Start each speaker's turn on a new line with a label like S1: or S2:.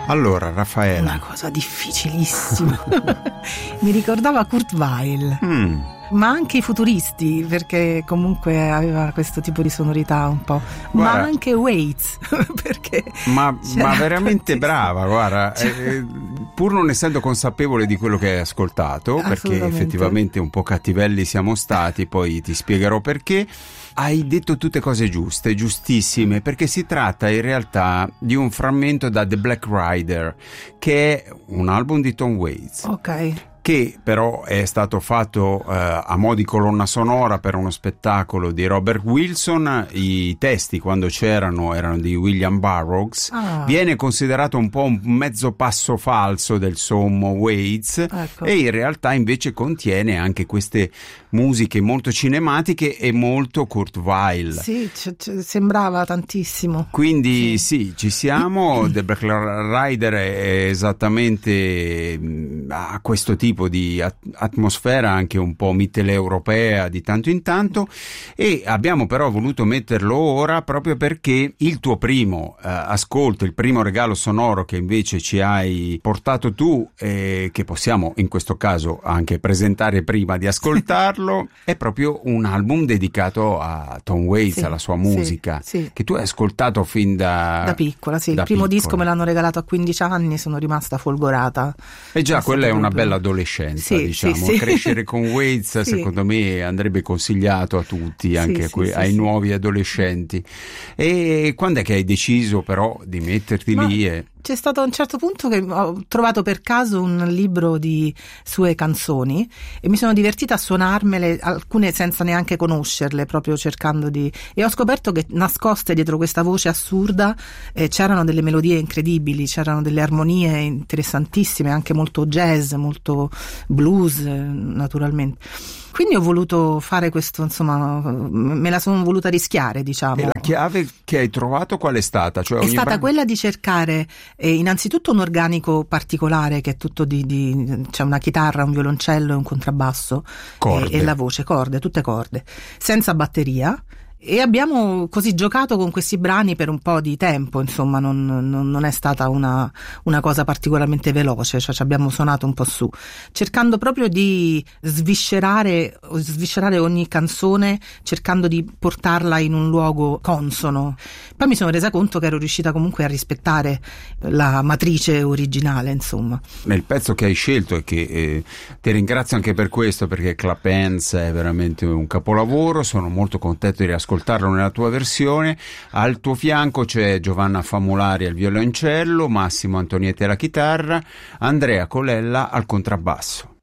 S1: Allora, Raffaella.
S2: Una cosa difficilissima. Mi ricordava Kurt Weill. Ma anche i futuristi, perché comunque aveva questo tipo di sonorità un po'.
S1: Guarda,
S2: ma anche Waits, perché
S1: ma veramente brava, guarda, pur non essendo consapevole di quello che hai ascoltato, perché effettivamente un po' cattivelli siamo stati, poi ti spiegherò perché. Hai detto tutte cose giuste, giustissime, perché si tratta in realtà di un frammento da The Black Rider, che è un album di Tom Waits.
S2: Ok.
S1: Che però è stato fatto a mo' di colonna sonora per uno spettacolo di Robert Wilson. I testi, quando c'erano, erano di William Burroughs. Viene considerato un po' un mezzo passo falso del sommo Waits, ecco. E in realtà invece contiene anche queste musiche molto cinematiche e molto Kurt Weill.
S2: Sì, sembrava tantissimo.
S1: Quindi sì, ci siamo. The Black Rider è esattamente a questo tipo di atmosfera anche un po' mitteleuropea di tanto in tanto, e abbiamo però voluto metterlo ora proprio perché il tuo primo ascolto, il primo regalo sonoro che invece ci hai portato tu, che possiamo in questo caso anche presentare prima di ascoltarlo, è proprio un album dedicato a Tom Waits, alla sua musica, che tu hai ascoltato fin da
S2: piccola. Il primo disco me l'hanno regalato a 15 anni, sono rimasta folgorata.
S1: E già quella è una bella adolescenza, diciamo. Crescere con Waits secondo me andrebbe consigliato a tutti, anche ai nuovi adolescenti. E quando è che hai deciso però di metterti lì?
S2: C'è stato a un certo punto che ho trovato per caso un libro di sue canzoni e mi sono divertita a suonarmele, alcune senza neanche conoscerle, proprio cercando di... E ho scoperto che nascoste dietro questa voce assurda c'erano delle melodie incredibili, c'erano delle armonie interessantissime, anche molto jazz, molto blues, naturalmente. Quindi ho voluto fare questo, insomma, me la sono voluta rischiare, diciamo.
S1: E la chiave che hai trovato qual è stata? Cioè,
S2: è stata quella di cercare innanzitutto un organico particolare, che è tutto c'è una chitarra, un violoncello e un contrabbasso e la voce, tutte corde, senza batteria. E abbiamo così giocato con questi brani per un po' di tempo, insomma, non è stata una cosa particolarmente veloce, cioè ci abbiamo suonato un po' su, cercando proprio di sviscerare ogni canzone, cercando di portarla in un luogo consono. Poi mi sono resa conto che ero riuscita comunque a rispettare la matrice originale, insomma.
S1: Nel pezzo che hai scelto, e che ti ringrazio anche per questo, perché Clap Hands è veramente un capolavoro, sono molto contento di ascoltarlo nella tua versione. Al tuo fianco c'è Giovanna Famulari al violoncello, Massimo Antonietti alla chitarra, Andrea Colella al contrabbasso.